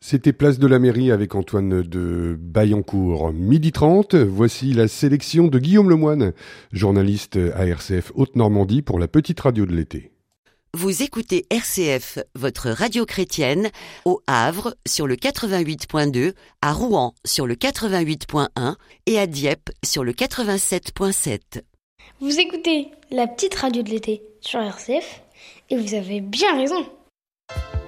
C'était Place de la Mairie avec Antoine de Baillancourt. 12h30, voici la sélection de Guillaume Lemoine, journaliste à RCF Haute-Normandie pour la petite radio de l'été. Vous écoutez RCF, votre radio chrétienne, au Havre sur le 88.2, à Rouen sur le 88.1 et à Dieppe sur le 87.7. Vous écoutez la petite radio de l'été sur RCF et vous avez bien raison.